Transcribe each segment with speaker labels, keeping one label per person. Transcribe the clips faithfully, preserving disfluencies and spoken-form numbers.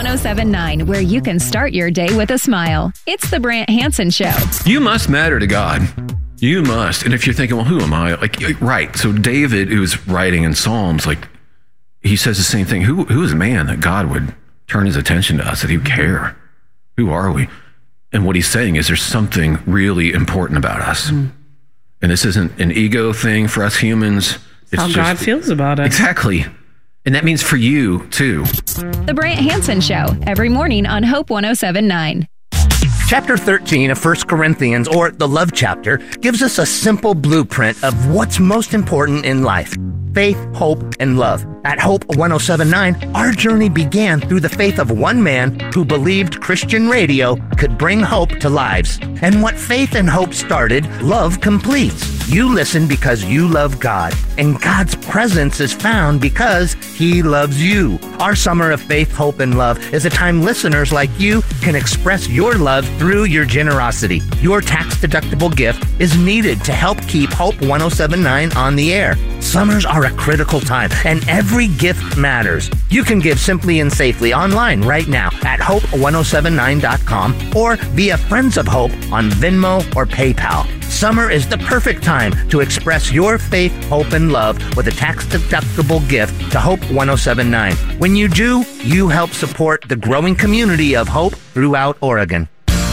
Speaker 1: one oh seven point nine, where you can start your day with a smile. It's the Brant Hansen Show.
Speaker 2: You must matter to God. You must. And if you're thinking, well, who am I? Like, right. So David, who's writing in Psalms, like, he says the same thing. Who, who is man that God would turn his attention to us, that he would care? Who are we? And what he's saying is there's something really important about us. Mm. And this isn't an ego thing for us humans. It's
Speaker 3: how
Speaker 2: just,
Speaker 3: God feels about it.
Speaker 2: Exactly. And that means for you, too.
Speaker 1: The Brant Hansen Show, every morning on Hope one oh seven point nine.
Speaker 4: Chapter thirteen of First Corinthians, or the love chapter, gives us a simple blueprint of what's most important in life. Faith, hope, and love. At Hope one oh seven point nine, our journey began through the faith of one man who believed Christian radio could bring hope to lives. And what faith and hope started, love completes. You listen because you love God, and God's presence is found because He loves you. Our summer of faith, hope, and love is a time listeners like you can express your love through your generosity. Your tax-deductible gift is needed to help keep Hope one oh seven point nine on the air. Summers are a critical time, and every gift matters. You can give simply and safely online right now at hope one oh seven nine dot com or via Friends of Hope on Venmo or PayPal. Summer is the perfect time to express your faith, hope, and love with a tax-deductible gift to Hope one oh seven point nine. When you do, you help support the growing community of hope throughout Oregon.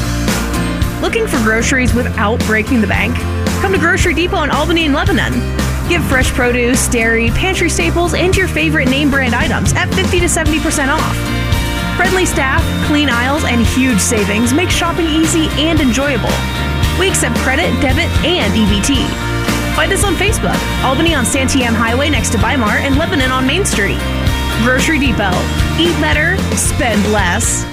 Speaker 5: Looking for groceries without breaking the bank? Come to Grocery Depot in Albany and Lebanon. Give fresh produce, dairy, pantry staples, and your favorite name brand items at fifty to seventy percent off. Friendly staff, clean aisles, and huge savings make shopping easy and enjoyable. We accept credit, debit, and E B T. Find us on Facebook, Albany on Santiam Highway next to Weimar, and Lebanon on Main Street. Grocery Depot. Eat better, spend less.